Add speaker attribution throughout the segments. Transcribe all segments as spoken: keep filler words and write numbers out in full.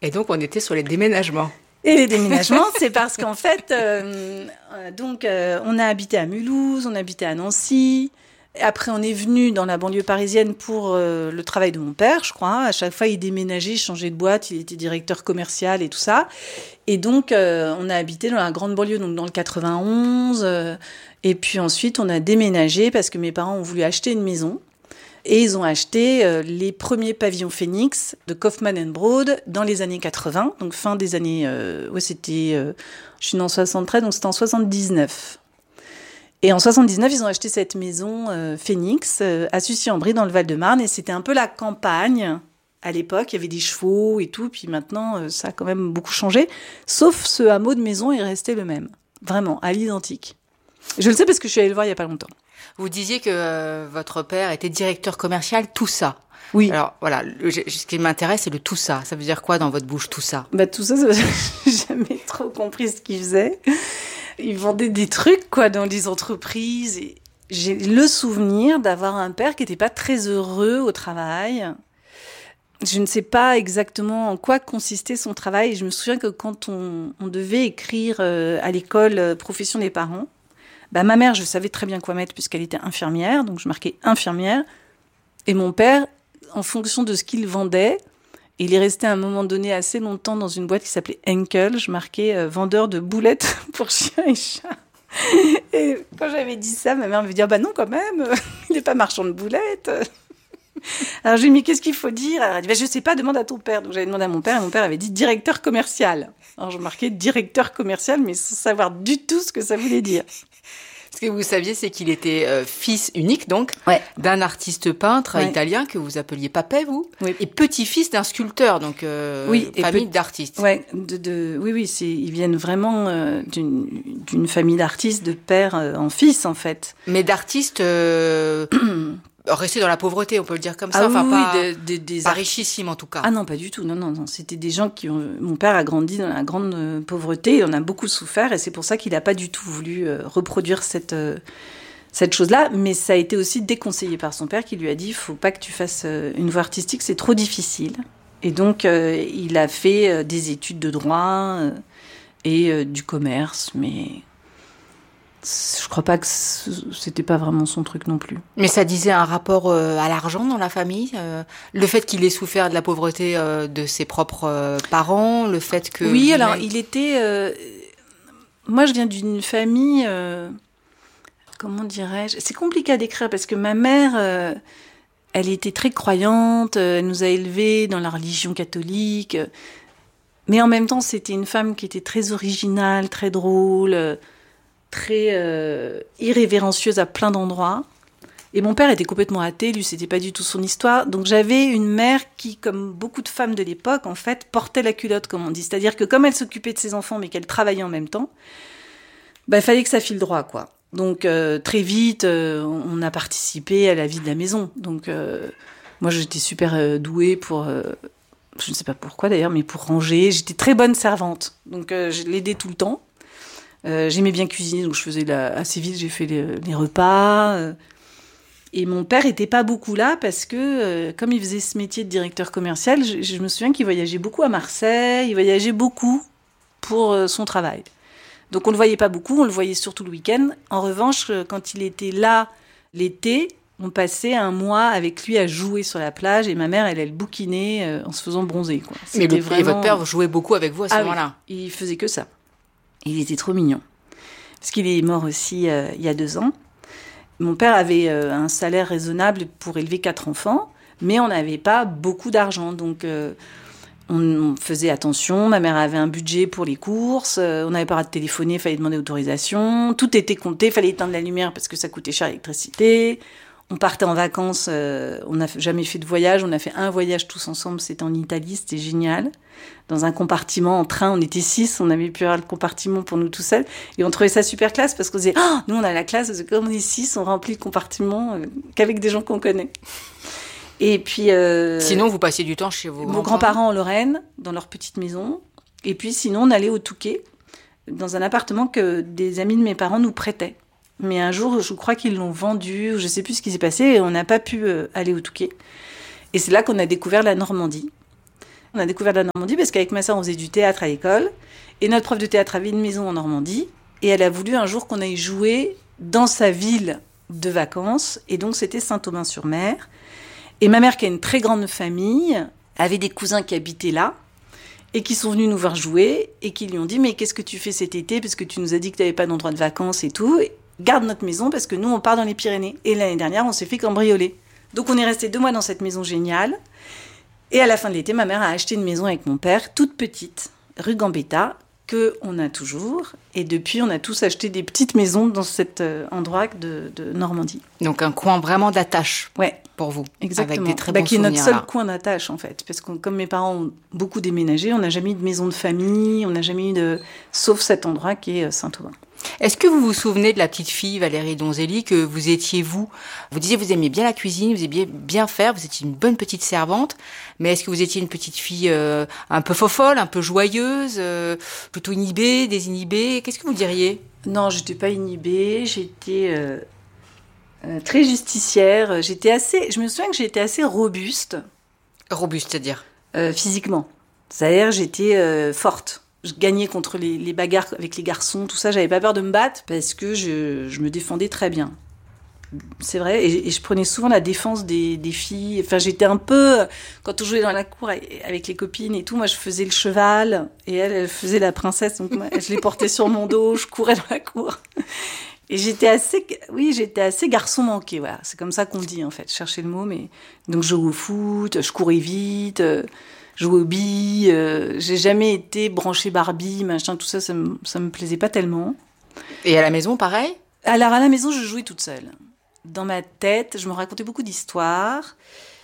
Speaker 1: Et donc, on était sur les déménagements.
Speaker 2: Et les déménagements, c'est parce qu'en fait, euh, euh, donc, euh, on a habité à Mulhouse, on a habité à Nancy. Après, on est venu dans la banlieue parisienne pour euh, le travail de mon père, je crois. À chaque fois, il déménageait, il changeait de boîte, il était directeur commercial et tout ça. Et donc, euh, on a habité dans la grande banlieue, donc dans le quatre-vingt-onze. Euh, et puis ensuite, on a déménagé parce que mes parents ont voulu acheter une maison. Et ils ont acheté euh, les premiers pavillons Phoenix de Kaufmann and Broad dans les années quatre-vingts. Donc, fin des années... Euh, ouais, c'était... Euh, je suis née en soixante-treize, donc c'était en soixante-dix-neuf. Et en soixante-dix-neuf, ils ont acheté cette maison euh, Phoenix euh, à Sucy-en-Brie dans le Val-de-Marne. Et c'était un peu la campagne. À l'époque, il y avait des chevaux et tout. Puis maintenant, euh, ça a quand même beaucoup changé. Sauf ce hameau de maison est resté le même. Vraiment, à l'identique. Je le sais parce que je suis allée le voir il n'y a pas longtemps.
Speaker 1: Vous disiez que euh, votre père était directeur commercial, tout ça.
Speaker 2: Oui.
Speaker 1: Alors voilà, le, ce qui m'intéresse, c'est le tout ça. Ça veut dire quoi dans votre bouche, tout ça?
Speaker 2: Bah tout ça, ça j'ai jamais trop compris ce qu'il faisait. Il vendait des trucs quoi dans les entreprises. Et j'ai le souvenir d'avoir un père qui n'était pas très heureux au travail. Je ne sais pas exactement en quoi consistait son travail. Je me souviens que quand on, on devait écrire euh, à l'école euh, profession des parents, bah, ma mère, je savais très bien quoi mettre puisqu'elle était infirmière, donc je marquais infirmière. Et mon père, en fonction de ce qu'il vendait, il est resté à un moment donné assez longtemps dans une boîte qui s'appelait Henkel. Je marquais euh, vendeur de boulettes pour chiens et chats. Et quand j'avais dit ça, ma mère me dit ah bah non quand même, il n'est pas marchand de boulettes. Alors je lui ai dit mais qu'est-ce qu'il faut dire? Elle a dit bah, je sais pas, demande à ton père. Donc j'avais demandé à mon père et mon père avait dit directeur commercial. Alors je marquais directeur commercial mais sans savoir du tout ce que ça voulait dire.
Speaker 1: Ce que vous saviez, c'est qu'il était euh, fils unique, donc,
Speaker 2: ouais.
Speaker 1: d'un artiste peintre ouais. italien que vous appeliez Papet, vous,
Speaker 2: oui.
Speaker 1: et petit-fils d'un sculpteur, donc euh,
Speaker 2: oui,
Speaker 1: famille
Speaker 2: pe-
Speaker 1: d'artistes.
Speaker 2: Ouais, de, de, oui, oui, c'est, ils viennent vraiment euh, d'une, d'une famille d'artistes, de père euh, en fils, en fait.
Speaker 1: Mais d'artistes euh, restés dans la pauvreté, on peut le dire comme ça,
Speaker 2: ah,
Speaker 1: enfin
Speaker 2: oui,
Speaker 1: pas,
Speaker 2: de, de, des
Speaker 1: pas
Speaker 2: art...
Speaker 1: richissimes en tout cas.
Speaker 2: Ah non, pas du tout, non, non, non, c'était des gens qui ont... Mon père a grandi dans la grande euh, pauvreté, il en a beaucoup souffert, et c'est pour ça qu'il n'a pas du tout voulu euh, reproduire cette... Euh, cette chose-là, mais ça a été aussi déconseillé par son père qui lui a dit « faut pas que tu fasses une voie artistique, c'est trop difficile ». Et donc, euh, il a fait euh, des études de droit euh, et euh, du commerce, mais je crois pas que c'était pas vraiment son truc non plus.
Speaker 1: Mais ça disait un rapport euh, à l'argent dans la famille, euh, le fait qu'il ait souffert de la pauvreté euh, de ses propres euh, parents, le fait que...
Speaker 2: Oui, alors il était... Euh... Moi, je viens d'une famille... Euh... Comment dirais-je ? C'est compliqué à décrire parce que ma mère, euh, elle était très croyante, euh, elle nous a élevés dans la religion catholique, euh, mais en même temps, c'était une femme qui était très originale, très drôle, euh, très euh, irrévérencieuse à plein d'endroits. Et mon père était complètement athée, lui, c'était pas du tout son histoire. Donc j'avais une mère qui, comme beaucoup de femmes de l'époque, en fait, portait la culotte, comme on dit. C'est-à-dire que comme elle s'occupait de ses enfants, mais qu'elle travaillait en même temps, bah, il fallait que ça file droit, quoi. Donc euh, très vite, euh, on a participé à la vie de la maison. Donc euh, moi, j'étais super euh, douée pour, euh, je ne sais pas pourquoi d'ailleurs, mais pour ranger. J'étais très bonne servante. Donc euh, je l'aidais tout le temps. Euh, j'aimais bien cuisiner, donc je faisais la... assez vite, j'ai fait les, les repas. Euh, et mon père était pas beaucoup là parce que euh, comme il faisait ce métier de directeur commercial, je, je me souviens qu'il voyageait beaucoup à Marseille. Il voyageait beaucoup pour euh, son travail. Donc on ne le voyait pas beaucoup, on le voyait surtout le week-end. En revanche, quand il était là l'été, on passait un mois avec lui à jouer sur la plage et ma mère, elle, elle bouquinait euh, en se faisant bronzer, quoi.
Speaker 1: Mais le, vraiment... Et votre père jouait beaucoup avec vous à ce
Speaker 2: ah,
Speaker 1: moment-là?
Speaker 2: Oui, il faisait que ça. Il était trop mignon. Parce qu'il est mort aussi euh, il y a deux ans. Mon père avait euh, un salaire raisonnable pour élever quatre enfants, mais on n'avait pas beaucoup d'argent, donc... Euh, on faisait attention, ma mère avait un budget pour les courses, euh, on n'avait pas le droit de téléphoner, il fallait demander autorisation, tout était compté, il fallait éteindre la lumière parce que ça coûtait cher l'électricité. On partait en vacances, euh, on n'a jamais fait de voyage, on a fait un voyage tous ensemble, c'était en Italie, c'était génial. Dans un compartiment en train, on était six, on avait pu avoir le compartiment pour nous tout seuls, et on trouvait ça super classe parce qu'on disait oh, « nous on a la classe, parce que comme on est six, on remplit le compartiment euh, qu'avec des gens qu'on connaît ». Et puis, euh,
Speaker 1: sinon, vous passiez du temps chez vos grands-parents ?
Speaker 2: Vos grands-parents en Lorraine, dans leur petite maison. Et puis, sinon, on allait au Touquet, dans un appartement que des amis de mes parents nous prêtaient. Mais un jour, je crois qu'ils l'ont vendu, je ne sais plus ce qui s'est passé, et on n'a pas pu euh, aller au Touquet. Et c'est là qu'on a découvert la Normandie. On a découvert la Normandie parce qu'avec ma sœur, on faisait du théâtre à l'école. Et notre prof de théâtre avait une maison en Normandie. Et elle a voulu un jour qu'on aille jouer dans sa ville de vacances. Et donc, c'était Saint-Aubin-sur-Mer. Et ma mère, qui a une très grande famille, avait des cousins qui habitaient là et qui sont venus nous voir jouer et qui lui ont dit « Mais qu'est-ce que tu fais cet été ? Parce que tu nous as dit que tu n'avais pas d'endroit de vacances et tout. Garde notre maison parce que nous, on part dans les Pyrénées. » Et l'année dernière, on s'est fait cambrioler. Donc, on est resté deux mois dans cette maison géniale. Et à la fin de l'été, ma mère a acheté une maison avec mon père, toute petite, rue Gambetta, qu'on a toujours. Et depuis, on a tous acheté des petites maisons dans cet euh, endroit de, de Normandie.
Speaker 1: Donc un coin vraiment d'attache
Speaker 2: ouais,
Speaker 1: pour vous.
Speaker 2: Exactement.
Speaker 1: Avec des très
Speaker 2: bah,
Speaker 1: bons
Speaker 2: qui est
Speaker 1: souvenirs.
Speaker 2: Notre seul
Speaker 1: là.
Speaker 2: coin d'attache, en fait. Parce que comme mes parents ont beaucoup déménagé, on n'a jamais eu de maison de famille, on n'a jamais eu de... Sauf cet endroit qui est Saint-Aubin.
Speaker 1: Est-ce que vous vous souvenez de la petite fille Valérie Donzelli, que vous étiez vous Vous disiez que vous aimiez bien la cuisine, vous aimiez bien faire, vous étiez une bonne petite servante, mais est-ce que vous étiez une petite fille euh, un peu fofolle, un peu joyeuse, euh, plutôt inhibée, désinhibée? Qu'est-ce que vous diriez?
Speaker 2: Non, je n'étais pas inhibée, j'étais euh, euh, très justicière, j'étais assez, je me souviens que j'étais assez robuste.
Speaker 1: Robuste, c'est-à-dire
Speaker 2: euh, physiquement. C'est-à-dire j'étais euh, forte. Je gagnais contre les, les bagarres avec les garçons, tout ça. J'avais pas peur de me battre parce que je, je me défendais très bien. C'est vrai. Et, et je prenais souvent la défense des, des filles. Enfin, j'étais un peu... Quand on jouait dans la cour avec les copines et tout, moi, je faisais le cheval. Et elle, elle faisait la princesse. Donc, moi, je les portais sur mon dos. Je courais dans la cour. Et j'étais assez... Oui, j'étais assez garçon manqué. Voilà. C'est comme ça qu'on dit, en fait. Je cherchais le mot, mais... Donc, je jouais au foot. Je courais vite. Euh... jouer aux billes, euh, j'ai jamais été branchée Barbie, machin, tout ça, ça me, ça me plaisait pas tellement.
Speaker 1: Et à la maison, pareil ?
Speaker 2: Alors, à la maison, je jouais toute seule. Dans ma tête, je me racontais beaucoup d'histoires.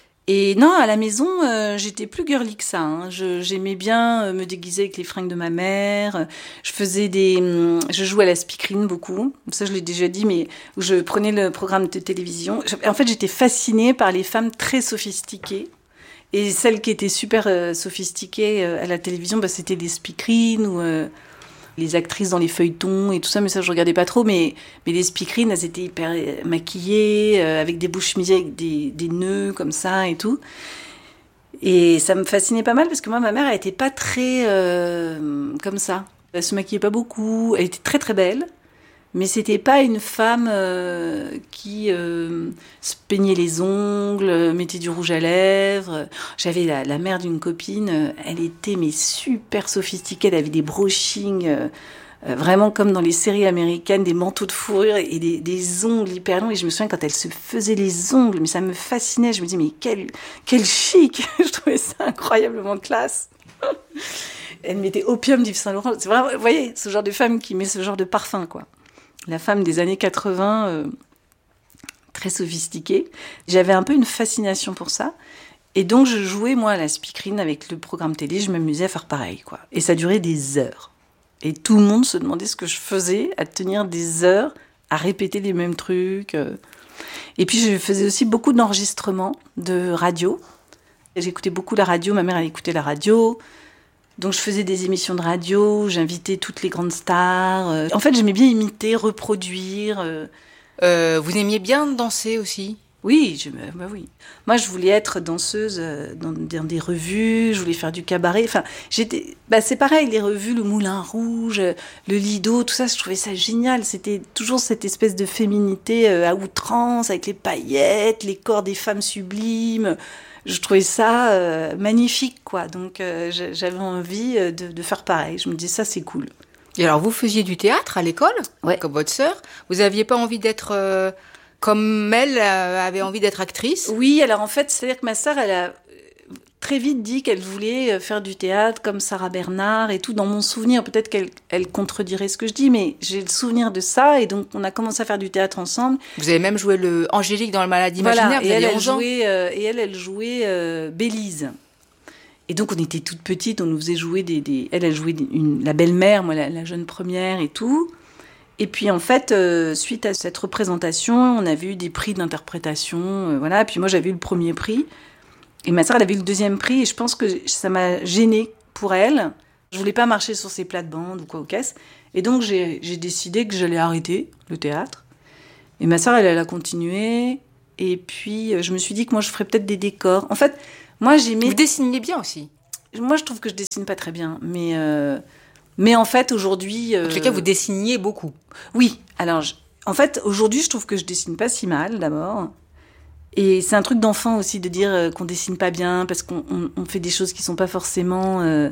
Speaker 2: Et non, à la maison, euh, j'étais plus girly que ça. Hein. Je, j'aimais bien me déguiser avec les fringues de ma mère. Je faisais des... Je jouais à la speakerine beaucoup. Ça, je l'ai déjà dit, mais où je prenais le programme de télévision. En fait, j'étais fascinée par les femmes très sophistiquées. Et celles qui étaient super euh, sophistiquées euh, à la télévision, bah, c'était les speakerines ou euh, les actrices dans les feuilletons et tout ça, mais ça je regardais pas trop. Mais, mais les speakerines, elles étaient hyper maquillées, euh, avec des bouches misées, avec des, des nœuds comme ça et tout. Et ça me fascinait pas mal parce que moi, ma mère, elle était pas très euh, comme ça. Elle se maquillait pas beaucoup, elle était très très belle. Mais c'était pas une femme euh, qui euh, se peignait les ongles, mettait du rouge à lèvres. J'avais la, la mère d'une copine, elle était mais super sophistiquée, elle avait des brushings, euh, vraiment comme dans les séries américaines, des manteaux de fourrure et des, des ongles hyper longs. Et je me souviens quand elle se faisait les ongles, mais ça me fascinait. Je me disais mais quel, quel chic. Je trouvais ça incroyablement classe. Elle mettait Opium d'Yves Saint Laurent. C'est vraiment, vous voyez, ce genre de femme qui met ce genre de parfum, quoi. La femme des années quatre-vingts, euh, très sophistiquée. J'avais un peu une fascination pour ça. Et donc, je jouais, moi, à la speakerine avec le programme télé. Je m'amusais à faire pareil, quoi. Et ça durait des heures. Et tout le monde se demandait ce que je faisais, à tenir des heures, à répéter les mêmes trucs. Et puis, je faisais aussi beaucoup d'enregistrements de radio. Et j'écoutais beaucoup la radio. Ma mère, elle écoutait la radio. Donc, je faisais des émissions de radio, j'invitais toutes les grandes stars. En fait, j'aimais bien imiter, reproduire.
Speaker 1: Euh, vous aimiez bien danser aussi ?
Speaker 2: Oui, je, bah oui. Moi, je voulais être danseuse dans, dans des revues, je voulais faire du cabaret. Enfin, j'étais, bah, c'est pareil, les revues, le Moulin Rouge, le Lido, tout ça, je trouvais ça génial. C'était toujours cette espèce de féminité à outrance, avec les paillettes, les corps des femmes sublimes. Je trouvais ça euh, magnifique, quoi. Donc, euh, j'avais envie de, de faire pareil. Je me disais, ça, c'est cool.
Speaker 1: Et alors, vous faisiez du théâtre à l'école,
Speaker 2: ouais.
Speaker 1: Comme votre sœur. Vous n'aviez pas envie d'être, euh, comme elle euh, avait envie d'être actrice ?
Speaker 2: Oui, alors en fait, c'est-à-dire que ma sœur, elle a très vite dit qu'elle voulait faire du théâtre comme Sarah Bernard et tout. Dans mon souvenir, peut-être qu'elle elle contredirait ce que je dis, mais j'ai le souvenir de ça. Et donc, on a commencé à faire du théâtre ensemble.
Speaker 1: Vous avez même joué le Angélique dans le Malade imaginaire,
Speaker 2: voilà.
Speaker 1: vous
Speaker 2: et, elle,
Speaker 1: aviez
Speaker 2: elle
Speaker 1: onze ans.
Speaker 2: jouait, euh, et elle, elle jouait euh, Bélise. Et donc, on était toutes petites, on nous faisait jouer des... des... Elle, elle jouait une, la belle-mère, moi, la, la jeune première et tout. Et puis, en fait, euh, suite à cette représentation, on avait eu des prix d'interprétation, euh, voilà. Puis moi, j'avais eu le premier prix. Et ma sœur, elle avait eu le deuxième prix. Et je pense que ça m'a gênée pour elle. Je voulais pas marcher sur ses plates-bandes ou quoi, aux caisses. Et donc, j'ai, j'ai décidé que j'allais arrêter le théâtre. Et ma sœur, elle, elle a continué. Et puis, je me suis dit que moi, je ferais peut-être des décors. En fait, moi, j'aimais...
Speaker 1: Vous dessiniez bien aussi.
Speaker 2: moi, je trouve que je dessine pas très bien, mais, euh, mais en fait, aujourd'hui... Euh,
Speaker 1: en tout cas, vous dessiniez beaucoup.
Speaker 2: Oui, alors, je, en fait, aujourd'hui, je trouve que je dessine pas si mal, d'abord. Et c'est un truc d'enfant aussi, de dire euh, qu'on dessine pas bien, parce qu'on on, on fait des choses qui sont pas forcément euh,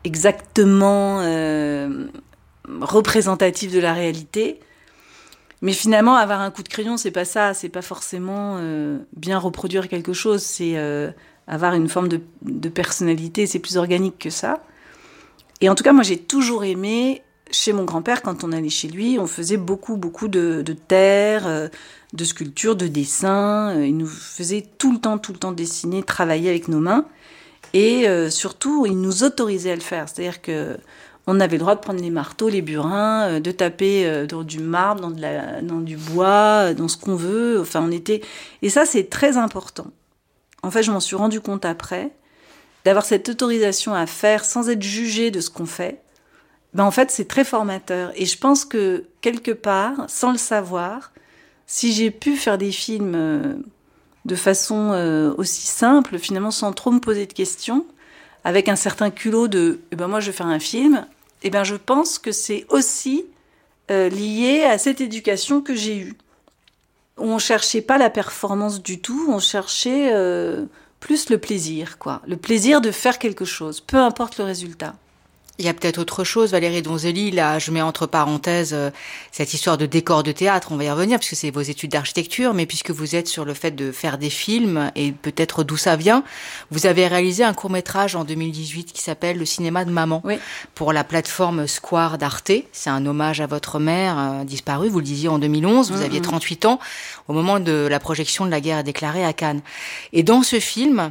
Speaker 2: exactement euh, représentatives de la réalité. Mais finalement, avoir un coup de crayon, c'est pas ça. C'est pas forcément euh, bien reproduire quelque chose. C'est euh, avoir une forme de, de personnalité. C'est plus organique que ça. Et en tout cas, moi, j'ai toujours aimé, chez mon grand-père, quand on allait chez lui, on faisait beaucoup, beaucoup de, de terre, euh, de sculptures, de dessins. Il nous faisait tout le temps, tout le temps dessiner, travailler avec nos mains. Et euh, surtout, il nous autorisait à le faire. C'est-à-dire que on avait le droit de prendre les marteaux, les burins, de taper dans du marbre, dans, de la, dans du bois, dans ce qu'on veut. Enfin, on était... Et ça, c'est très important. En fait, je m'en suis rendu compte après, d'avoir cette autorisation à faire sans être jugé de ce qu'on fait. Ben, en fait, c'est très formateur. Et je pense que, quelque part, sans le savoir, si j'ai pu faire des films de façon aussi simple, finalement, sans trop me poser de questions, avec un certain culot de eh « ben moi, je vais faire un film », eh ben, je pense que c'est aussi euh, lié à cette éducation que j'ai eue. On ne cherchait pas la performance du tout, on cherchait euh, plus le plaisir, quoi. Le plaisir de faire quelque chose, peu importe le résultat.
Speaker 1: Il y a peut-être autre chose, Valérie Donzelli, là, je mets entre parenthèses euh, cette histoire de décor de théâtre, on va y revenir, puisque c'est vos études d'architecture, mais puisque vous êtes sur le fait de faire des films, et peut-être d'où ça vient, vous avez réalisé un court-métrage en deux mille dix-huit qui s'appelle Le cinéma de maman,
Speaker 2: oui.
Speaker 1: pour la plateforme Square d'Arte. C'est un hommage à votre mère euh, disparue, vous le disiez en deux mille onze, vous mm-hmm. aviez trente-huit ans, au moment de la projection de La guerre est déclarée à Cannes. Et dans ce film...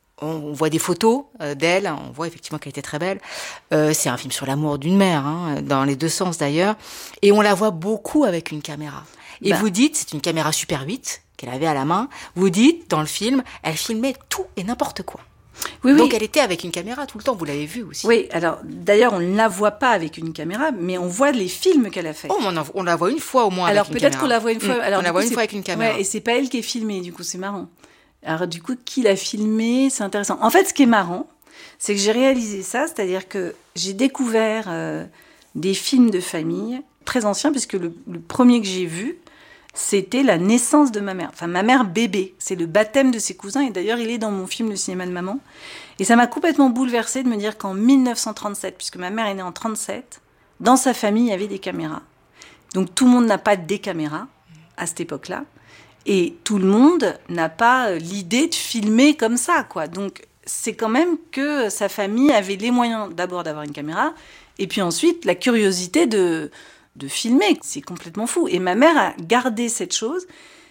Speaker 1: on voit des photos euh, d'elle, on voit effectivement qu'elle était très belle. Euh, c'est un film sur l'amour d'une mère, hein, dans les deux sens d'ailleurs. Et on la voit beaucoup avec une caméra. Et bah. vous dites, c'est une caméra Super huit qu'elle avait à la main, vous dites, dans le film, elle filmait tout et n'importe quoi.
Speaker 2: Oui,
Speaker 1: Donc
Speaker 2: oui.
Speaker 1: elle était avec une caméra tout le temps, vous l'avez vu aussi.
Speaker 2: Oui, alors d'ailleurs on ne la voit pas avec une caméra, mais on voit les films qu'elle a fait.
Speaker 1: Oh, on, en, on la voit une fois au moins
Speaker 2: alors,
Speaker 1: avec une caméra.
Speaker 2: Alors peut-être qu'on la voit une fois.
Speaker 1: Mmh,
Speaker 2: alors,
Speaker 1: on la
Speaker 2: coup,
Speaker 1: voit une fois avec une caméra.
Speaker 2: Ouais, et c'est pas elle qui est filmée, du coup c'est marrant. Alors du coup, qui l'a filmé, c'est intéressant. En fait, ce qui est marrant, c'est que j'ai réalisé ça, c'est-à-dire que j'ai découvert euh, des films de famille très anciens, puisque le, le premier que j'ai vu, c'était la naissance de ma mère. Enfin, ma mère bébé, c'est le baptême de ses cousins, et d'ailleurs, il est dans mon film Le cinéma de maman. Et ça m'a complètement bouleversée de me dire qu'en dix-neuf cent trente-sept, puisque ma mère est née en trente-sept, dans sa famille, il y avait des caméras. Donc tout le monde n'a pas des caméras à cette époque-là. Et tout le monde n'a pas l'idée de filmer comme ça, quoi. Donc, c'est quand même que sa famille avait les moyens d'abord d'avoir une caméra, et puis ensuite la curiosité de, de filmer. C'est complètement fou. Et ma mère a gardé cette chose.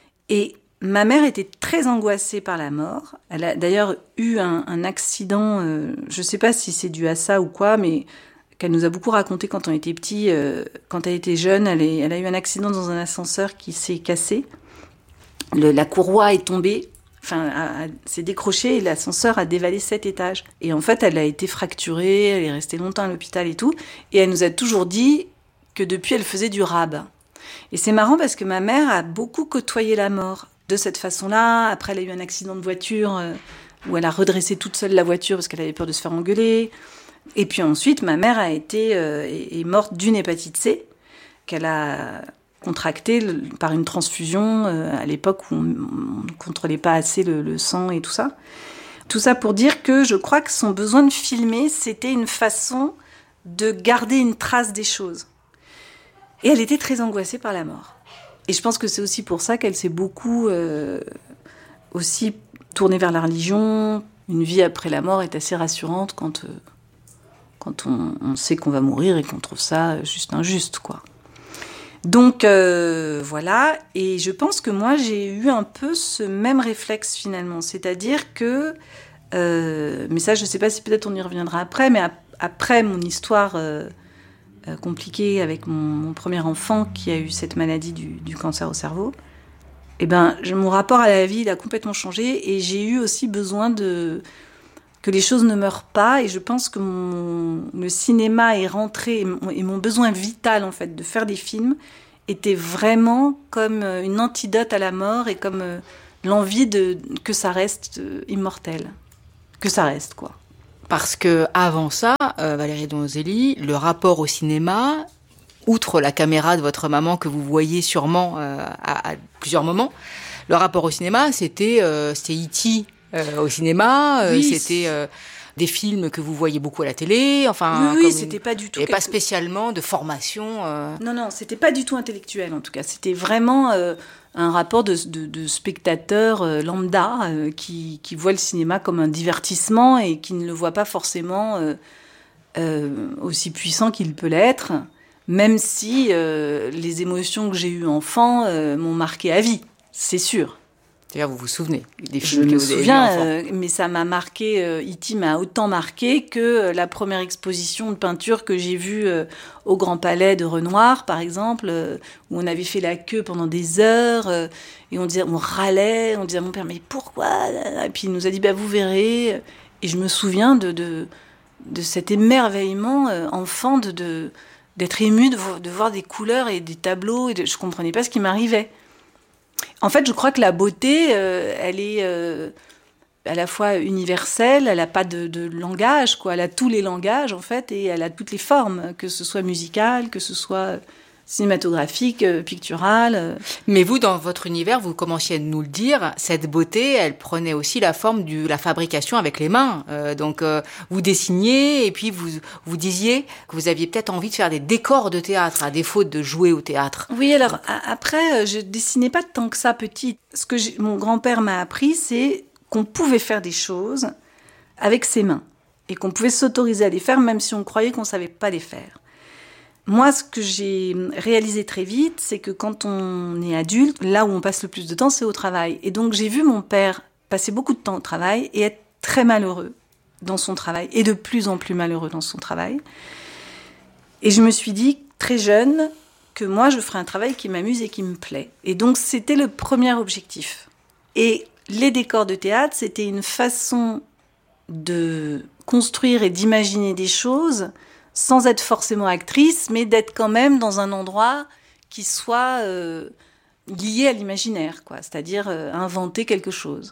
Speaker 2: Et ma mère était très angoissée par la mort. Elle a d'ailleurs eu un, un accident, euh, je ne sais pas si c'est dû à ça ou quoi, mais qu'elle nous a beaucoup raconté quand on était petits. Euh, quand elle était jeune, elle, est, elle a eu un accident dans un ascenseur qui s'est cassé. Le, la courroie est tombée, enfin, a, a, s'est décrochée et l'ascenseur a dévalé sept étages. Et en fait, elle a été fracturée, elle est restée longtemps à l'hôpital et tout. Et elle nous a toujours dit que depuis, elle faisait du rab. Et c'est marrant parce que ma mère a beaucoup côtoyé la mort de cette façon-là. Après, elle a eu un accident de voiture euh, où elle a redressé toute seule la voiture parce qu'elle avait peur de se faire engueuler. Et puis ensuite, ma mère a été euh, est, est morte d'une hépatite C qu'elle a contracté par une transfusion euh, à l'époque où on ne contrôlait pas assez le, le sang et tout ça. Tout ça pour dire que je crois que son besoin de filmer, c'était une façon de garder une trace des choses. Et elle était très angoissée par la mort. Et je pense que c'est aussi pour ça qu'elle s'est beaucoup euh, aussi tournée vers la religion. Une vie après la mort est assez rassurante quand, euh, quand on, on sait qu'on va mourir et qu'on trouve ça juste injuste, quoi. Donc euh, voilà, et je pense que moi j'ai eu un peu ce même réflexe finalement, c'est-à-dire que, euh, mais ça je ne sais pas si peut-être on y reviendra après, mais ap- après mon histoire euh, euh, compliquée avec mon, mon premier enfant qui a eu cette maladie du, du cancer au cerveau, eh ben, je, mon rapport à la vie il a complètement changé et j'ai eu aussi besoin de, que les choses ne meurent pas, et je pense que mon, le cinéma est rentré, et mon, et mon besoin vital en fait de faire des films était vraiment comme une antidote à la mort et comme euh, l'envie de, que ça reste euh, immortel, que ça reste quoi.
Speaker 1: Parce que avant ça, euh, Valérie Donzelli, le rapport au cinéma, outre la caméra de votre maman que vous voyez sûrement euh, à, à plusieurs moments, le rapport au cinéma, c'était euh, c'était E T euh, au cinéma, euh,
Speaker 2: oui,
Speaker 1: c'était euh, des films que vous voyez beaucoup à la télé, enfin.
Speaker 2: Oui, oui c'était une... pas du tout.
Speaker 1: Et
Speaker 2: quelque...
Speaker 1: pas spécialement de formation. Euh...
Speaker 2: Non, non, c'était pas du tout intellectuel en tout cas. C'était vraiment euh, un rapport de, de, de spectateur euh, lambda euh, qui, qui voit le cinéma comme un divertissement et qui ne le voit pas forcément euh, euh, aussi puissant qu'il peut l'être. Même si euh, les émotions que j'ai eues enfant euh, m'ont marqué à vie, c'est sûr.
Speaker 1: C'est-à-dire, vous vous souvenez des films
Speaker 2: Je
Speaker 1: que
Speaker 2: me
Speaker 1: vous avez
Speaker 2: souviens,
Speaker 1: vus enfant.
Speaker 2: euh, mais ça m'a marqué, euh, E T m'a autant marqué que euh, la première exposition de peinture que j'ai vue euh, au Grand Palais de Renoir, par exemple, euh, où on avait fait la queue pendant des heures, euh, et on disait, on râlait, on disait à mon père, mais pourquoi ? Et puis il nous a dit, bah, vous verrez. Et je me souviens de, de, de cet émerveillement euh, enfant de... de d'être ému de, vo- de voir des couleurs et des tableaux, et de, je comprenais pas ce qui m'arrivait. En fait, je crois que la beauté, euh, elle est euh, à la fois universelle, elle n'a pas de, de langage, quoi. Elle a tous les langages, en fait, et elle a toutes les formes, que ce soit musical, que ce soit cinématographique, euh, pictural. Euh.
Speaker 1: Mais vous, dans votre univers, vous commenciez à nous le dire, cette beauté, elle prenait aussi la forme de la fabrication avec les mains. Euh, donc, euh, vous dessiniez et puis vous vous disiez que vous aviez peut-être envie de faire des décors de théâtre, à défaut de jouer au théâtre.
Speaker 2: Oui, alors a- après, je dessinais pas tant que ça petite. Ce que j'ai, mon grand-père m'a appris, c'est qu'on pouvait faire des choses avec ses mains et qu'on pouvait s'autoriser à les faire, même si on croyait qu'on savait pas les faire. Moi, ce que j'ai réalisé très vite, c'est que quand on est adulte, là où on passe le plus de temps, c'est au travail. Et donc, j'ai vu mon père passer beaucoup de temps au travail et être très malheureux dans son travail, et de plus en plus malheureux dans son travail. Et je me suis dit, très jeune, que moi, je ferais un travail qui m'amuse et qui me plaît. Et donc, c'était le premier objectif. Et les décors de théâtre, c'était une façon de construire et d'imaginer des choses sans être forcément actrice, mais d'être quand même dans un endroit qui soit euh, lié à l'imaginaire, quoi. C'est-à-dire euh, inventer quelque chose.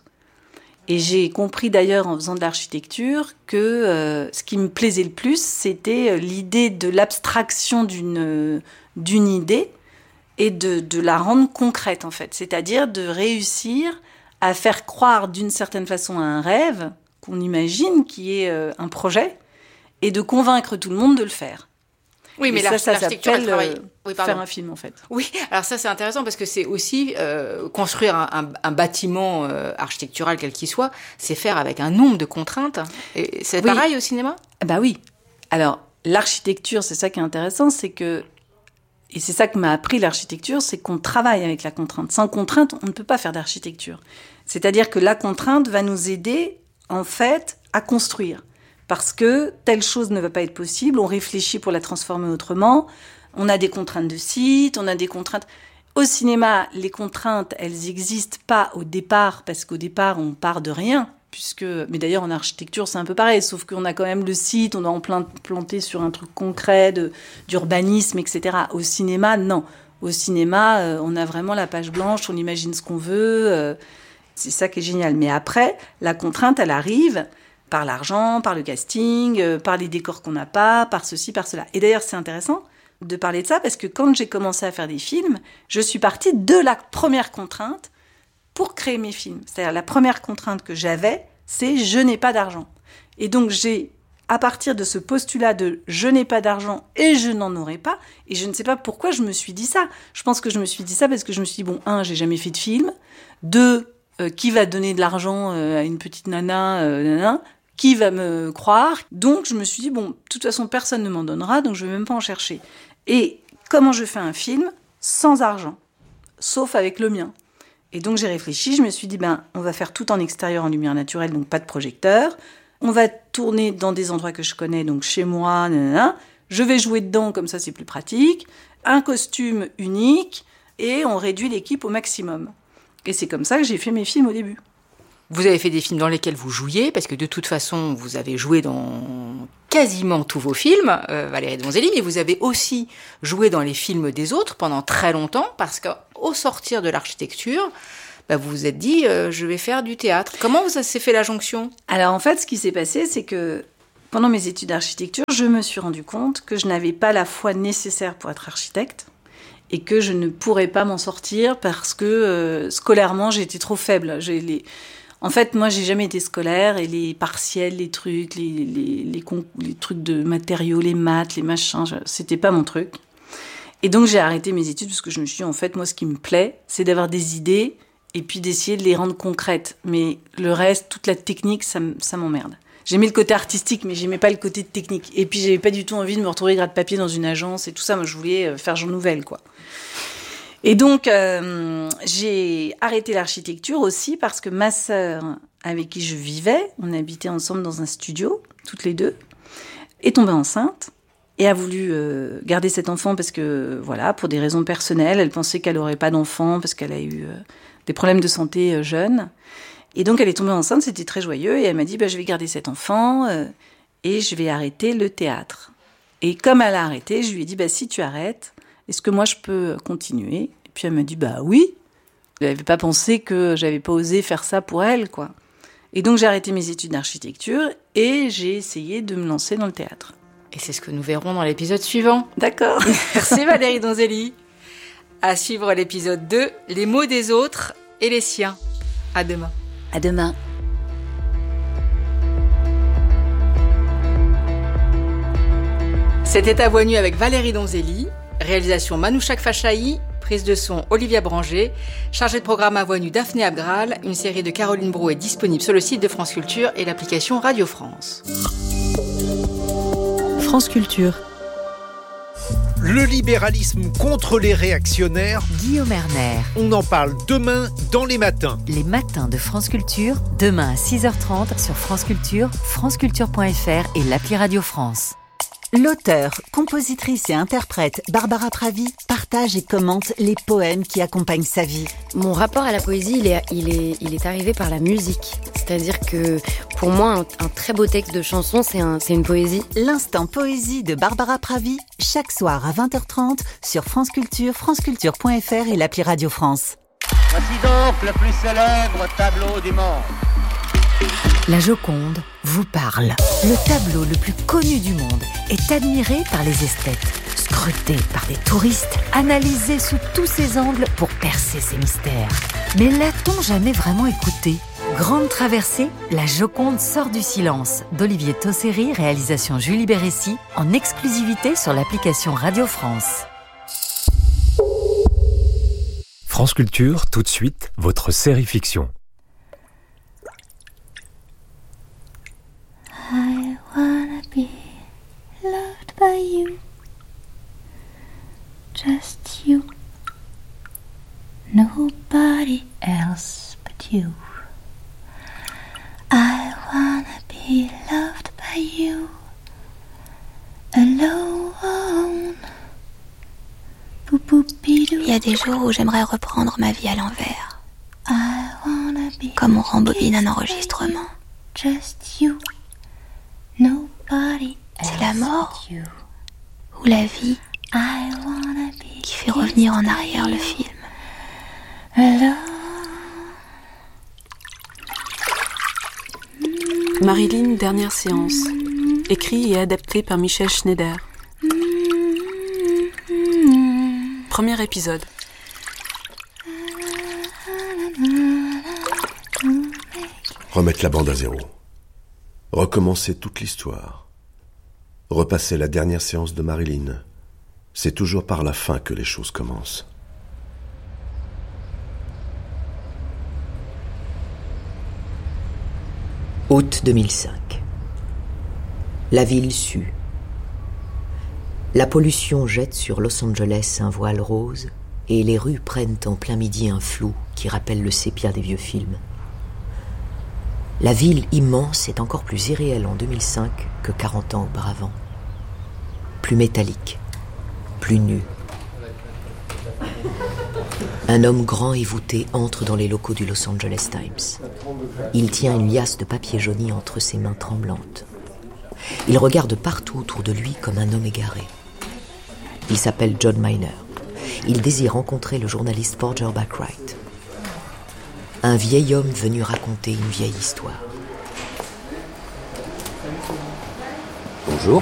Speaker 2: Et j'ai compris d'ailleurs en faisant de l'architecture que euh, ce qui me plaisait le plus, c'était l'idée de l'abstraction d'une, d'une idée et de, de la rendre concrète, en fait. C'est-à-dire de réussir à faire croire d'une certaine façon à un rêve qu'on imagine, qui est euh, un projet, et de convaincre tout le monde de le faire.
Speaker 1: Oui, mais
Speaker 2: et ça, ça
Speaker 1: l'architecture,
Speaker 2: s'appelle
Speaker 1: travaille...
Speaker 2: euh,
Speaker 1: oui,
Speaker 2: faire un film, en fait.
Speaker 1: Oui, alors ça, c'est intéressant parce que c'est aussi euh, construire un, un, un bâtiment euh, architectural, quel qu'il soit, c'est faire avec un nombre de contraintes. Et c'est
Speaker 2: oui.
Speaker 1: pareil au cinéma ?
Speaker 2: Bah oui. Alors, l'architecture, c'est ça qui est intéressant, c'est que, et c'est ça que m'a appris l'architecture, c'est qu'on travaille avec la contrainte. Sans contrainte, on ne peut pas faire d'architecture. C'est-à-dire que la contrainte va nous aider, en fait, à construire. Parce que telle chose ne va pas être possible, on réfléchit pour la transformer autrement, on a des contraintes de site, on a des contraintes... Au cinéma, les contraintes, elles n'existent pas au départ, parce qu'au départ, on part de rien, puisque... Mais d'ailleurs, en architecture, c'est un peu pareil, sauf qu'on a quand même le site, on doit en planter sur un truc concret, de, d'urbanisme, et cetera. Au cinéma, non. Au cinéma, euh, on a vraiment la page blanche, on imagine ce qu'on veut, euh, c'est ça qui est génial. Mais après, la contrainte, elle arrive... par l'argent, par le casting, euh, par les décors qu'on n'a pas, par ceci, par cela. Et d'ailleurs, c'est intéressant de parler de ça, parce que quand j'ai commencé à faire des films, je suis partie de la première contrainte pour créer mes films. C'est-à-dire, la première contrainte que j'avais, c'est « je n'ai pas d'argent ». Et donc, j'ai, à partir de ce postulat de « je n'ai pas d'argent et je n'en aurai pas », et je ne sais pas pourquoi je me suis dit ça. Je pense que je me suis dit ça parce que je me suis dit, bon, un, j'ai jamais fait de film, deux, euh, qui va donner de l'argent euh, à une petite nana, euh, nana qui va me croire? Donc, je me suis dit, bon, de toute façon, personne ne m'en donnera, donc je ne vais même pas en chercher. Et comment je fais un film sans argent, sauf avec le mien? Et donc, j'ai réfléchi, je me suis dit, ben, on va faire tout en extérieur, en lumière naturelle, donc pas de projecteur. On va tourner dans des endroits que je connais, donc chez moi, nanana. Je vais jouer dedans, comme ça, c'est plus pratique. Un costume unique, et on réduit l'équipe au maximum. Et c'est comme ça que j'ai fait mes films au début.
Speaker 1: Vous avez fait des films dans lesquels vous jouiez, parce que de toute façon, vous avez joué dans quasiment tous vos films, euh, Valérie Donzelli, mais vous avez aussi joué dans les films des autres pendant très longtemps, parce qu'au sortir de l'architecture, bah, vous vous êtes dit, euh, je vais faire du théâtre. Comment ça s'est fait la jonction ?
Speaker 2: Alors en fait, ce qui s'est passé, c'est que pendant mes études d'architecture, je me suis rendu compte que je n'avais pas la foi nécessaire pour être architecte et que je ne pourrais pas m'en sortir parce que euh, scolairement, j'étais trop faible. J'ai les... En fait, moi, j'ai jamais été scolaire et les partiels, les trucs, les, les, les, con... les trucs de matériaux, les maths, les machins, je... c'était pas mon truc. Et donc, j'ai arrêté mes études parce que je me suis dit, en fait, moi, ce qui me plaît, c'est d'avoir des idées et puis d'essayer de les rendre concrètes. Mais le reste, toute la technique, ça, ça m'emmerde. J'aimais le côté artistique, mais j'aimais pas le côté technique. Et puis, j'avais pas du tout envie de me retrouver gratte-papier dans une agence et tout ça. Moi, je voulais faire genre nouvelle, quoi. Et donc, euh, j'ai arrêté l'architecture aussi parce que ma sœur, avec qui je vivais, on habitait ensemble dans un studio, toutes les deux, est tombée enceinte et a voulu euh, garder cet enfant parce que, voilà, pour des raisons personnelles, elle pensait qu'elle n'aurait pas d'enfant parce qu'elle a eu euh, des problèmes de santé euh, jeune. Et donc, elle est tombée enceinte, c'était très joyeux, et elle m'a dit, bah, je vais garder cet enfant euh, et je vais arrêter le théâtre. Et comme elle a arrêté, je lui ai dit, bah, si tu arrêtes, est-ce que moi je peux continuer ? Et puis elle m'a dit, bah oui. Elle n'avait pas pensé que j'avais pas osé faire ça pour elle, quoi. Et donc j'ai arrêté mes études d'architecture et j'ai essayé de me lancer dans le théâtre.
Speaker 1: Et c'est ce que nous verrons dans l'épisode suivant.
Speaker 2: D'accord.
Speaker 1: Merci Valérie Donzelli. À suivre l'épisode deux, les mots des autres et les siens. À demain.
Speaker 2: À demain.
Speaker 1: C'était À Voix nue avec Valérie Donzelli. Réalisation Manouchak Fachaï, prise de son Olivia Branger, chargée de programme À Voix nue Daphné Abgral. Une série de Caroline Brou est disponible sur le site de France Culture et l'application Radio France.
Speaker 3: France Culture.
Speaker 4: Le libéralisme contre les réactionnaires.
Speaker 3: Guillaume Erner.
Speaker 4: On en parle demain dans Les Matins.
Speaker 3: Les Matins de France Culture, demain à six heures trente sur France Culture, franceculture point f r et l'appli Radio France.
Speaker 5: L'auteure, compositrice et interprète Barbara Pravi partage et commente les poèmes qui accompagnent sa vie.
Speaker 6: Mon rapport à la poésie, il est, il est, il est arrivé par la musique. C'est-à-dire que pour moi, un, un très beau texte de chanson, c'est, un, c'est une poésie.
Speaker 5: L'instant poésie de Barbara Pravi, chaque soir à vingt heures trente sur France Culture, franceculture point f r et l'appli Radio France.
Speaker 7: Voici donc le plus célèbre tableau du monde.
Speaker 3: La Joconde vous parle. Le tableau le plus connu du monde est admiré par les esthètes, scruté par des touristes, analysé sous tous ses angles pour percer ses mystères. Mais l'a-t-on jamais vraiment écouté ? Grande traversée, La Joconde sort du silence d'Olivier Tosseri, réalisation Julie Bérécy, en exclusivité sur l'application Radio France.
Speaker 8: France Culture, tout de suite, votre série fiction.
Speaker 9: I wanna be loved by you, just you, nobody else but you. I wanna be loved by you, alone.
Speaker 10: Il y a des jours où j'aimerais reprendre ma vie à l'envers, comme on rembobine un enregistrement.
Speaker 9: Just you. Nobody
Speaker 10: C'est la mort ou la vie qui fait revenir en arrière le film.
Speaker 11: Marilyn, dernière séance. Écrit et adapté par Michel Schneider. Premier épisode.
Speaker 12: Remettre la bande à zéro. Recommencer toute l'histoire. Repasser la dernière séance de Marilyn. C'est toujours par la fin que les choses commencent.
Speaker 13: Août deux mille cinq. La ville sue. La pollution jette sur Los Angeles un voile rose et les rues prennent en plein midi un flou qui rappelle le sépia des vieux films. La ville immense est encore plus irréelle en deux mille cinq que quarante ans auparavant. Plus métallique, plus nu. Un homme grand et voûté entre dans les locaux du Los Angeles Times. Il tient une liasse de papier jauni entre ses mains tremblantes. Il regarde partout autour de lui comme un homme égaré. Il s'appelle John Miner. Il désire rencontrer le journaliste Porger Backwright. Un vieil homme venu raconter une vieille histoire.
Speaker 14: Bonjour.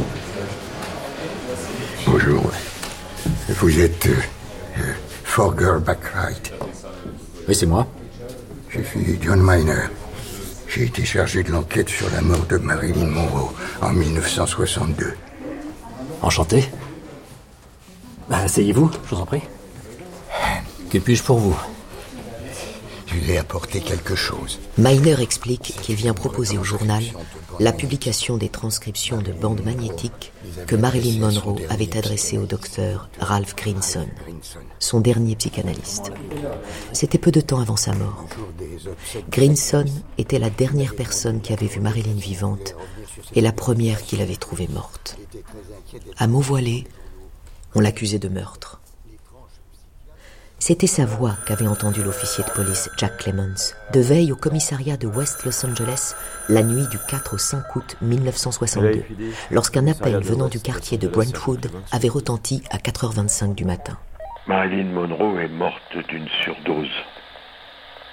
Speaker 15: Bonjour. Vous êtes... Euh, euh, Forger Backwright.
Speaker 14: Oui, c'est moi.
Speaker 15: Je suis John Miner. J'ai été chargé de l'enquête sur la mort de Marilyn Monroe en dix-neuf cent soixante-deux.
Speaker 14: Enchanté. Bah, asseyez-vous, je vous en prie. Que puis-je pour vous ?
Speaker 15: Je lui ai apporté quelque chose.
Speaker 13: Miner explique qu'il vient proposer au journal la publication des transcriptions de bandes magnétiques que Marilyn Monroe avait adressées au docteur Ralph Grinson, son dernier psychanalyste. C'était peu de temps avant sa mort. Grinson était la dernière personne qui avait vu Marilyn vivante et la première qu'il avait trouvée morte. À mots voilés, on l'accusait de meurtre. C'était sa voix qu'avait entendue l'officier de police Jack Clemens, de veille au commissariat de West Los Angeles, la nuit du quatre au cinq août dix-neuf cent soixante-deux, lorsqu'un appel venant du quartier de Brentwood avait retenti à quatre heures vingt-cinq du matin.
Speaker 16: Marilyn Monroe est morte d'une surdose.
Speaker 12: Quoi ?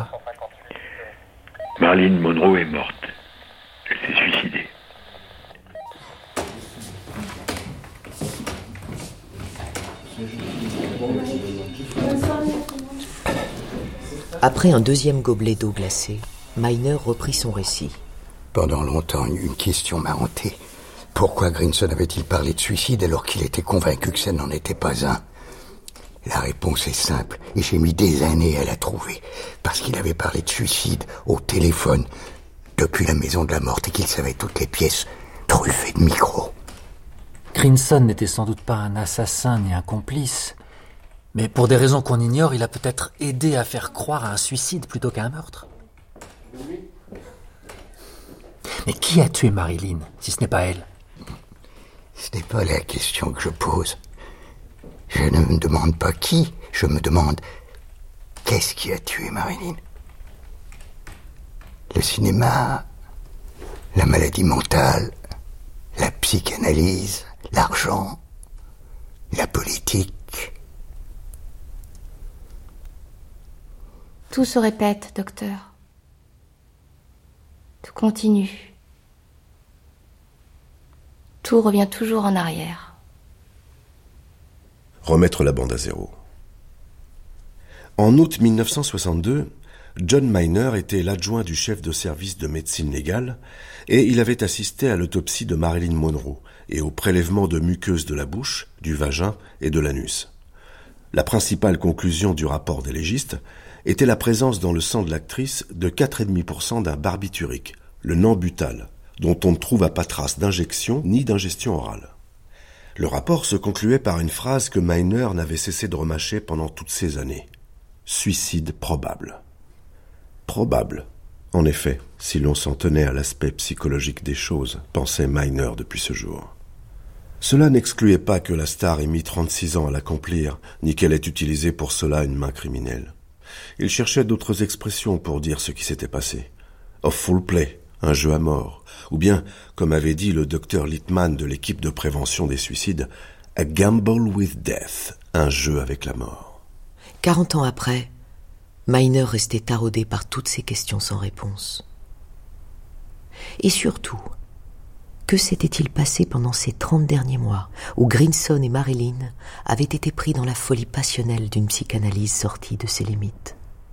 Speaker 16: Marilyn Monroe est morte. Elle s'est suicidée.
Speaker 13: Après un deuxième gobelet d'eau glacée, Miner reprit son récit.
Speaker 15: Pendant longtemps, une question m'a hanté. Pourquoi Grinson avait-il parlé de suicide alors qu'il était convaincu que ça n'en était pas un ? La réponse est simple, et j'ai mis des années à la trouver. Parce qu'il avait parlé de suicide au téléphone depuis la maison de la morte et qu'il savait toutes les pièces truffées de micros.
Speaker 14: Grinson n'était sans doute pas un assassin ni un complice. Mais pour des raisons qu'on ignore, il a peut-être aidé à faire croire à un suicide plutôt qu'à un meurtre. Mais qui a tué Marilyn, si ce n'est pas elle ?
Speaker 15: Ce n'est pas la question que je pose. Je ne me demande pas qui, je me demande qu'est-ce qui a tué Marilyn ? Le cinéma, la maladie mentale, la psychanalyse, l'argent, la politique.
Speaker 9: Tout se répète, docteur. Tout continue. Tout revient toujours en arrière.
Speaker 12: Remettre la bande à zéro. En août dix-neuf cent soixante-deux, John Miner était l'adjoint du chef de service de médecine légale et il avait assisté à l'autopsie de Marilyn Monroe et au prélèvement de muqueuses de la bouche, du vagin et de l'anus. La principale conclusion du rapport des légistes était la présence dans le sang de l'actrice de quatre virgule cinq pour cent d'un barbiturique, le Nambutal, dont on ne trouva pas trace d'injection ni d'ingestion orale. Le rapport se concluait par une phrase que Miner n'avait cessé de remâcher pendant toutes ces années. Suicide probable. Probable, en effet, si l'on s'en tenait à l'aspect psychologique des choses, pensait Miner depuis ce jour. Cela n'excluait pas que la star ait mis trente-six ans à l'accomplir, ni qu'elle ait utilisé pour cela une main criminelle. Il cherchait d'autres expressions pour dire ce qui s'était passé. A full play, un jeu à mort, ou bien, comme avait dit le docteur Littman de l'équipe de prévention des suicides, a gamble with death, un jeu avec la mort.
Speaker 13: Quarante ans après, Miner restait taraudé par toutes ces questions sans réponse. Et surtout, que s'était-il passé pendant ces trente derniers mois où Grinson et Marilyn avaient été pris dans la folie passionnelle d'une psychanalyse sortie de ses limites?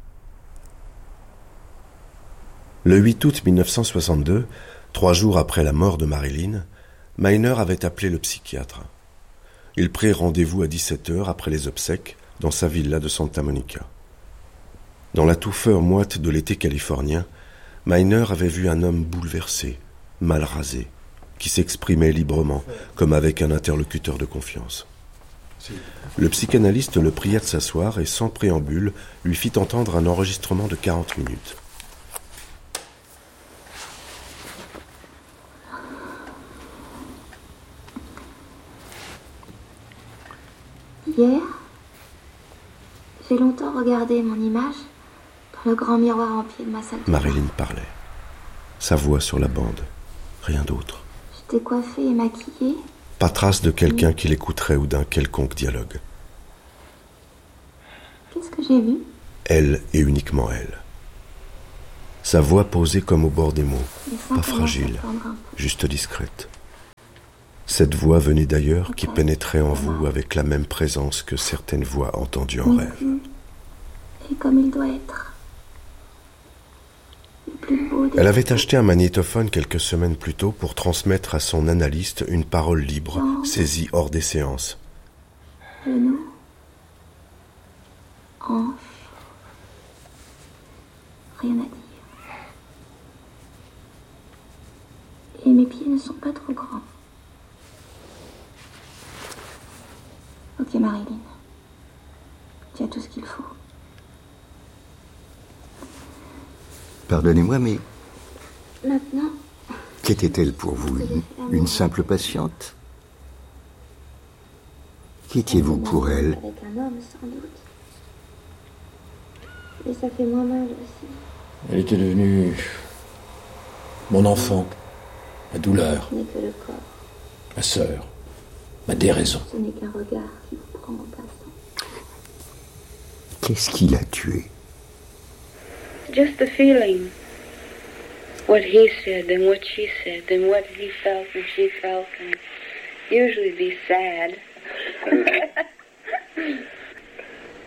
Speaker 12: Le huit août dix-neuf cent soixante-deux, trois jours après la mort de Marilyn, Miner avait appelé le psychiatre. Ils prirent rendez-vous à dix-sept heures après les obsèques dans sa villa de Santa Monica. Dans la touffeur moite de l'été californien, Miner avait vu un homme bouleversé, mal rasé, qui s'exprimait librement, comme avec un interlocuteur de confiance. Le psychanalyste le pria de s'asseoir et, sans préambule, lui fit entendre un enregistrement de quarante minutes.
Speaker 9: Hier, j'ai longtemps regardé mon image dans le grand miroir en pied de ma salle de bain.
Speaker 12: Marilyn parlait. Sa voix sur la bande. Rien d'autre.
Speaker 9: J'étais coiffée et maquillée.
Speaker 12: Pas trace de quelqu'un qui l'écouterait ou d'un quelconque dialogue.
Speaker 9: Qu'est-ce que j'ai vu ?
Speaker 12: Elle et uniquement elle. Sa voix posée comme au bord des mots, pas fragile, juste discrète. Cette voix venue d'ailleurs qui pénétrait en vous avec la même présence que certaines voix entendues en rêve.
Speaker 9: Et comme il doit être.
Speaker 12: Elle avait acheté un magnétophone quelques semaines plus tôt pour transmettre à son analyste une parole libre, saisie hors des séances.
Speaker 9: Genou. Hanche. Rien à dire. Et mes pieds ne sont pas trop grands. Ok, Marilyn. Tu as tout ce qu'il faut.
Speaker 15: Pardonnez-moi, mais
Speaker 9: Maintenant,
Speaker 15: qu'était-elle pour vous? Une, une simple patiente? Qu'étiez-vous pour elle?
Speaker 9: avec un homme, sans doute. Et ça fait moins mal aussi.
Speaker 17: Elle était devenue mon enfant, ma douleur,
Speaker 9: Ce n'est que le corps.
Speaker 17: ma sœur, ma déraison.
Speaker 9: Ce n'est qu'un regard qui vous prend en passant.
Speaker 15: Qu'est-ce qui l'a tuée?
Speaker 18: Just the feeling. What he said and what she said and what he felt and she felt and usually be sad.